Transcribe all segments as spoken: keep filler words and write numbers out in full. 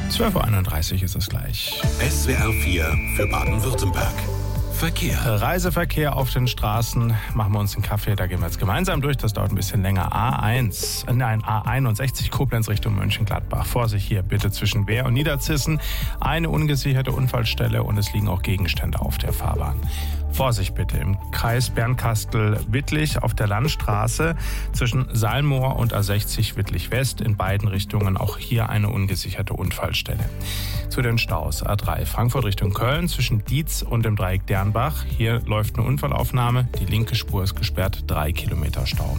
zwölf Uhr einunddreißig ist es gleich. S W R vier für Baden-Württemberg. Verkehr. Reiseverkehr auf den Straßen. Machen wir uns einen Kaffee, da gehen wir jetzt gemeinsam durch. Das dauert ein bisschen länger. A eins, nein, A einundsechzig, Koblenz Richtung Mönchengladbach. Vorsicht hier bitte zwischen Wehr und Niederzissen. Eine ungesicherte Unfallstelle und es liegen auch Gegenstände auf der Fahrbahn. Vorsicht bitte im Kreis Bernkastel-Wittlich auf der Landstraße zwischen Salmoor und A sechzig Wittlich-West in beiden Richtungen. Auch hier eine ungesicherte Unfallstelle. Zu den Staus A drei Frankfurt Richtung Köln zwischen Dietz und dem Dreieck Dernbach. Hier läuft eine Unfallaufnahme. Die linke Spur ist gesperrt. Drei Kilometer Stau.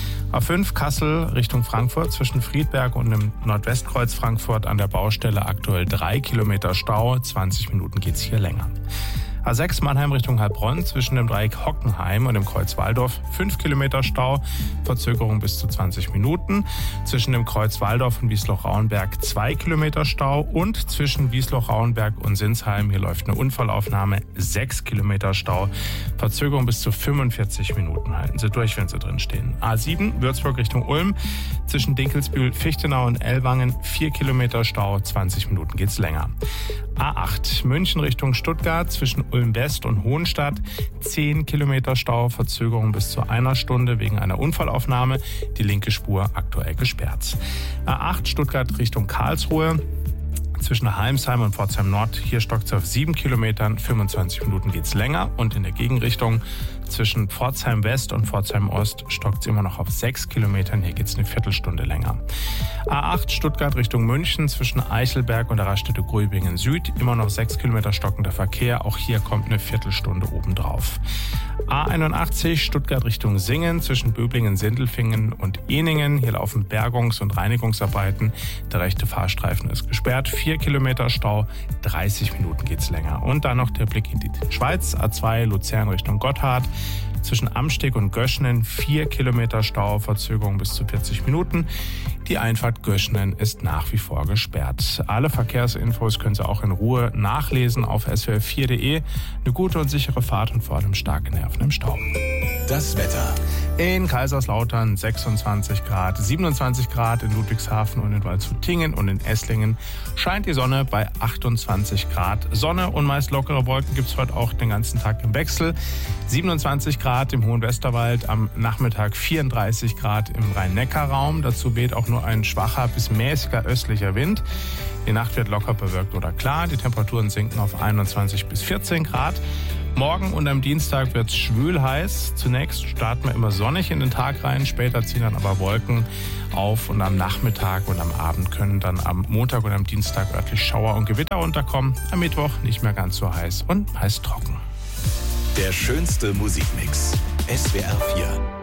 A fünf Kassel Richtung Frankfurt zwischen Friedberg und dem Nordwestkreuz Frankfurt an der Baustelle aktuell drei Kilometer Stau. zwanzig Minuten geht's hier länger. A sechs Mannheim Richtung Heilbronn zwischen dem Dreieck Hockenheim und dem Kreuz Walldorf fünf Kilometer Stau, Verzögerung bis zu zwanzig Minuten. Zwischen dem Kreuz Walldorf und Wiesloch-Rauenberg zwei Kilometer Stau und zwischen Wiesloch-Rauenberg und Sinsheim, hier läuft eine Unfallaufnahme, sechs Kilometer Stau, Verzögerung bis zu fünfundvierzig Minuten. Halten Sie durch, wenn Sie drin stehen. A sieben Würzburg Richtung Ulm zwischen Dinkelsbühl, Fichtenau und Ellwangen vier Kilometer Stau, zwanzig Minuten geht's länger. A acht München Richtung Stuttgart zwischen Ulm West und Hohenstadt zehn Kilometer Stau, Verzögerung bis zu einer Stunde wegen einer Unfallaufnahme. Die linke Spur aktuell gesperrt. A acht Stuttgart Richtung Karlsruhe zwischen Heimsheim und Pforzheim Nord. Hier stockt es auf sieben Kilometern, fünfundzwanzig Minuten geht's länger. Und in der Gegenrichtung zwischen Pforzheim West und Pforzheim Ost stockt es immer noch auf sechs Kilometern. Hier geht's eine Viertelstunde länger. A acht Stuttgart Richtung München zwischen Eichelberg und der Raststätte Gröbingen Süd. Immer noch sechs Kilometer stockender Verkehr. Auch hier kommt eine Viertelstunde obendrauf. A einundachtzig Stuttgart Richtung Singen zwischen Böblingen, Sindelfingen und Ehningen. Hier laufen Bergungs- und Reinigungsarbeiten. Der rechte Fahrstreifen ist gesperrt. Vier Kilometer Stau, dreißig Minuten geht's länger. Und dann noch der Blick in die Schweiz. A zwei Luzern Richtung Gotthard. Zwischen Amsteg und Göschenen vier Kilometer Stau, Verzögerung bis zu vierzig Minuten. Die Einfahrt Göschenen ist nach wie vor gesperrt. Alle Verkehrsinfos können Sie auch in Ruhe nachlesen auf S W R vier punkt de. Eine gute und sichere Fahrt und vor allem starke Nerven im Stau. Das Wetter. In Kaiserslautern sechsundzwanzig Grad, siebenundzwanzig Grad in Ludwigshafen und in Waldshut-Tiengen und in Esslingen scheint die Sonne bei achtundzwanzig Grad. Sonne und meist lockere Wolken gibt es heute auch den ganzen Tag im Wechsel. siebenundzwanzig Grad im Hohen Westerwald, am Nachmittag vierunddreißig Grad im Rhein-Neckar-Raum. Dazu weht auch nur ein schwacher bis mäßiger östlicher Wind. Die Nacht wird locker bewölkt oder klar. Die Temperaturen sinken auf einundzwanzig bis vierzehn Grad. Morgen und am Dienstag wird es schwül heiß. Zunächst starten wir immer sonnig in den Tag rein, später ziehen dann aber Wolken auf und am Nachmittag und am Abend können dann am Montag und am Dienstag örtlich Schauer und Gewitter unterkommen. Am Mittwoch nicht mehr ganz so heiß und meist trocken. Der schönste Musikmix. S W R vier.